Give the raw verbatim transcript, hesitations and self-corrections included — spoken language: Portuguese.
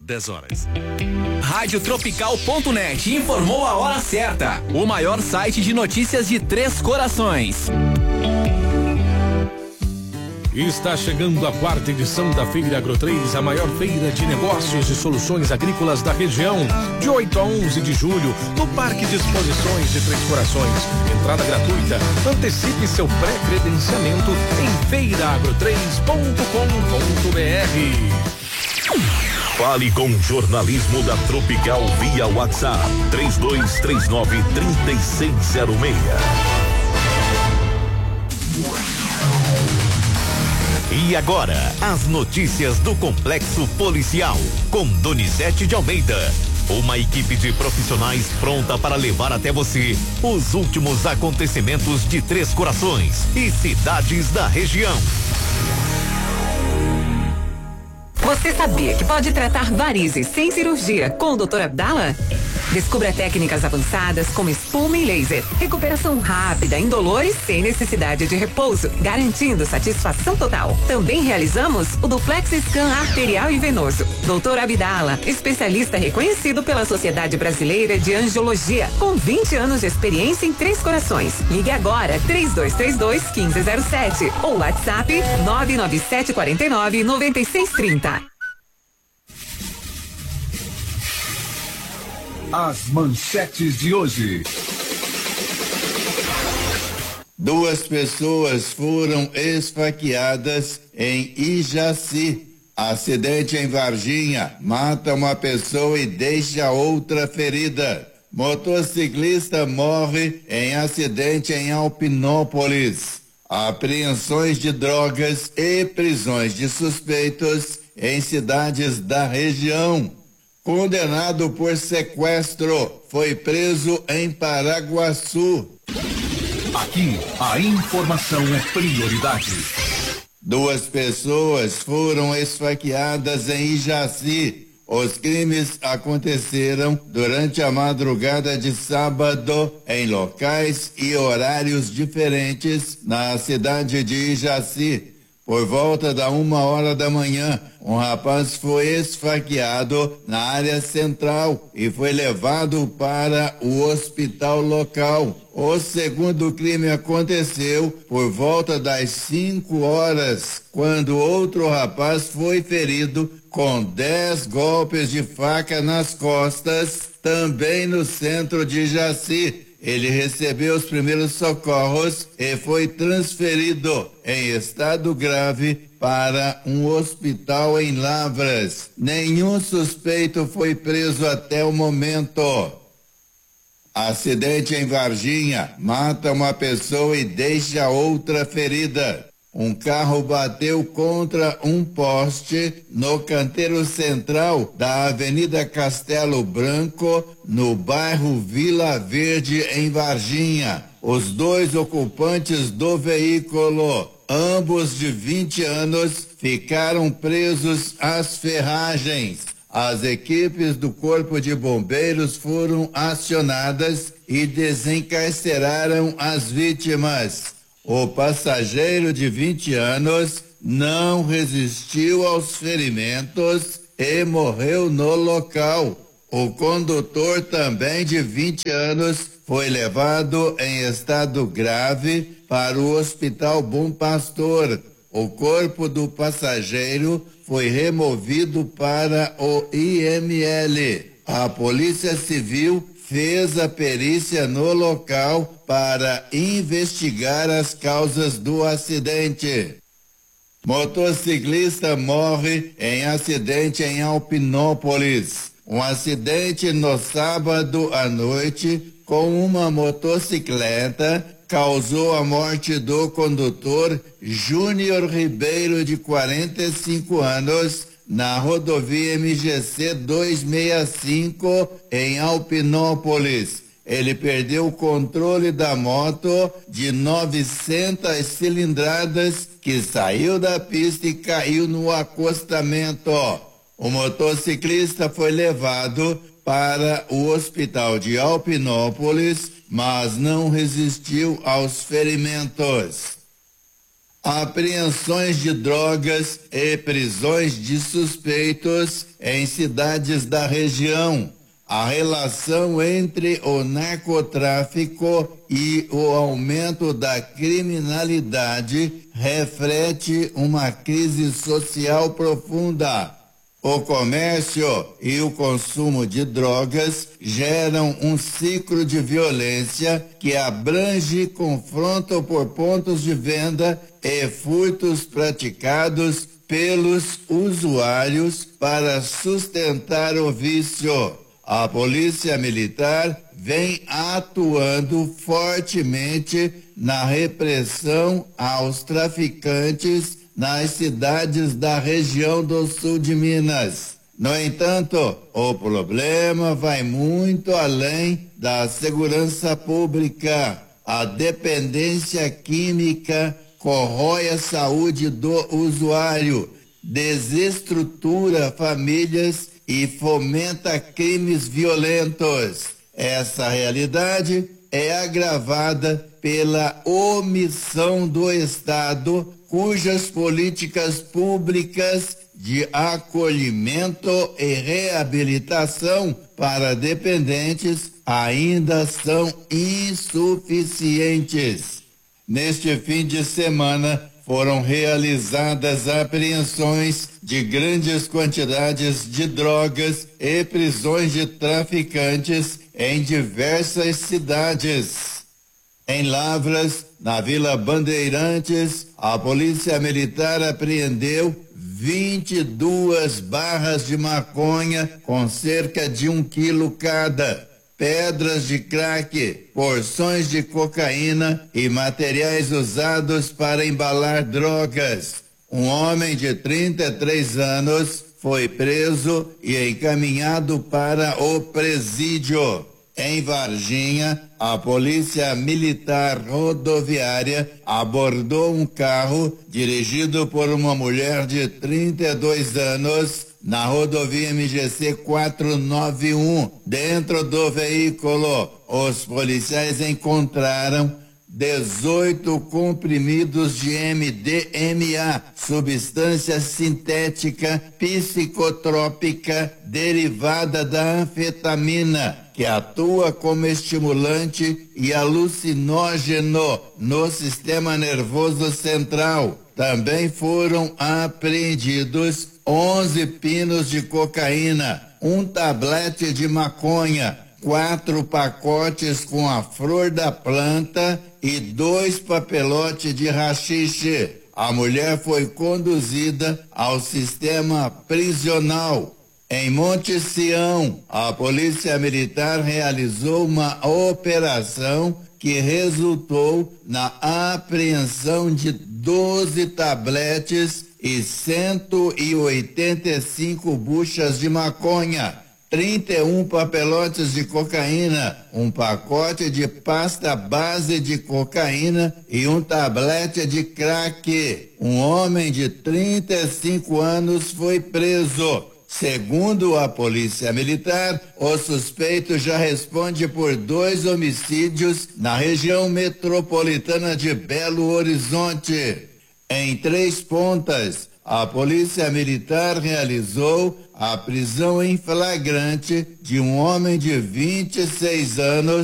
dez horas. Rádio Tropical ponto net informou a hora certa. O maior site de notícias de Três Corações. Está chegando a quarta edição da Feira Agro três, a maior feira de negócios e soluções agrícolas da região, de oito a onze de julho, no Parque de Exposições de Três Corações. Entrada gratuita. Antecipe seu pré-credenciamento em feira agro três ponto com ponto br. Fale com o jornalismo da Tropical via WhatsApp três dois três nove, três seis zero seis. E agora, as notícias do Complexo Policial, com Donizete de Almeida. Uma equipe de profissionais pronta para levar até você os últimos acontecimentos de Três Corações e cidades da região. Você sabia que pode tratar varizes sem cirurgia com o doutor Abdala? Descubra técnicas avançadas como espuma e laser. Recuperação rápida, indolor e sem necessidade de repouso, garantindo satisfação total. Também realizamos o duplex scan arterial e venoso. doutor Abdala, especialista reconhecido pela Sociedade Brasileira de Angiologia, com vinte anos de experiência em Três Corações. Ligue agora três dois três dois, um cinco zero sete ou WhatsApp nove nove sete quatro nove, nove seis três zero. As manchetes de hoje. Duas pessoas foram esfaqueadas em Ijaci. Acidente em Varginha mata uma pessoa e deixa outra ferida. Motociclista morre em acidente em Alpinópolis. Apreensões de drogas e prisões de suspeitos em cidades da região. Condenado por sequestro, foi preso em Paraguaçu. Aqui, a informação é prioridade. Duas pessoas foram esfaqueadas em Ijaci. Os crimes aconteceram durante a madrugada de sábado em locais e horários diferentes na cidade de Ijaci. Por volta da uma hora da manhã, um rapaz foi esfaqueado na área central e foi levado para o hospital local. O segundo crime aconteceu por volta das cinco horas, quando outro rapaz foi ferido com dez golpes de faca nas costas, também no centro de Jaci. Ele recebeu os primeiros socorros e foi transferido em estado grave para um hospital em Lavras. Nenhum suspeito foi preso até o momento. Acidente em Varginha mata uma pessoa e deixa outra ferida. Um carro bateu contra um poste no canteiro central da Avenida Castelo Branco, no bairro Vila Verde, em Varginha. Os dois ocupantes do veículo, ambos de vinte anos, ficaram presos às ferragens. As equipes do Corpo de Bombeiros foram acionadas e desencarceraram as vítimas. O passageiro de vinte anos não resistiu aos ferimentos e morreu no local. O condutor, também de vinte anos, foi levado em estado grave para o Hospital Bom Pastor. O corpo do passageiro foi removido para o I M L. A Polícia Civil fez a perícia no local para investigar as causas do acidente. Motociclista morre em acidente em Alpinópolis. Um acidente no sábado à noite com uma motocicleta causou a morte do condutor Júnior Ribeiro, de quarenta e cinco anos, na rodovia M G C duzentos e sessenta e cinco, em Alpinópolis. Ele perdeu o controle da moto de novecentas cilindradas que saiu da pista e caiu no acostamento. O motociclista foi levado para o hospital de Alpinópolis, mas não resistiu aos ferimentos. Apreensões de drogas e prisões de suspeitos em cidades da região. A relação entre o narcotráfico e o aumento da criminalidade reflete uma crise social profunda. O comércio e o consumo de drogas geram um ciclo de violência que abrange confronto por pontos de venda e furtos praticados pelos usuários para sustentar o vício. A Polícia Militar vem atuando fortemente na repressão aos traficantes nas cidades da região do sul de Minas. No entanto, o problema vai muito além da segurança pública. A dependência química corrói a saúde do usuário, desestrutura famílias e fomenta crimes violentos. Essa realidade é agravada pela omissão do Estado, cujas políticas públicas de acolhimento e reabilitação para dependentes ainda são insuficientes. Neste fim de semana, foram realizadas apreensões de grandes quantidades de drogas e prisões de traficantes em diversas cidades. Em Lavras, na Vila Bandeirantes, a Polícia Militar apreendeu vinte e duas barras de maconha com cerca de um quilo cada, pedras de crack, porções de cocaína e materiais usados para embalar drogas. Um homem de trinta e três anos foi preso e encaminhado para o presídio. Em Varginha, a Polícia Militar Rodoviária abordou um carro dirigido por uma mulher de trinta e dois anos na rodovia M G C quatrocentos e noventa e um. Dentro do veículo, os policiais encontraram dezoito comprimidos de M D M A, substância sintética psicotrópica derivada da anfetamina, que atua como estimulante e alucinógeno no sistema nervoso central. Também foram apreendidos onze pinos de cocaína, um tablete de maconha, quatro pacotes com a flor da planta e dois papelotes de haxixe. A mulher foi conduzida ao sistema prisional. Em Monte Sião, a Polícia Militar realizou uma operação que resultou na apreensão de doze tabletes e cento e oitenta e cinco buchas de maconha, trinta e um papelotes de cocaína, um pacote de pasta base de cocaína e um tablete de crack. Um homem de trinta e cinco anos foi preso. Segundo a Polícia Militar, o suspeito já responde por dois homicídios na região metropolitana de Belo Horizonte. Em Três Pontas, a Polícia Militar realizou a prisão em flagrante de um homem de vinte e seis anos